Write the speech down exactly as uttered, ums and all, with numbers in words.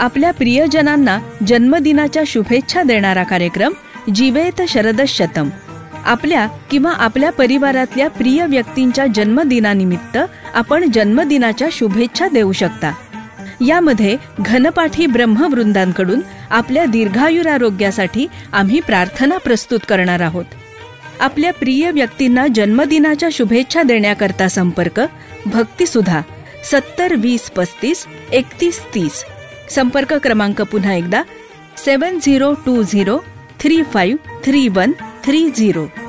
आपल्या प्रियजनांना जन्मदिनाच्या शुभेच्छा देणारा कार्यक्रम जीवेत शरदशतम. आपल्या किंवा आपल्या परिवारातल्या प्रिय व्यक्तींच्या जन्मदिनानिमित्त आपण जन्मदिनाच्या शुभेच्छा देऊ शकता. यामध्ये घनपाठी ब्रह्मवृंदांकडून आपल्या दीर्घायुरारोग्यासाठी आम्ही प्रार्थना प्रस्तुत करणार आहोत. आपल्या प्रिय व्यक्तींना जन्मदिनाच्या शुभेच्छा देण्याकरता संपर्क भक्तिसुधा सत्तर वीस पस्तीस एकतीस तीस. संपर्क क्रमांक पुन्हा एकदा सेवन zero to zero three five three one three zero.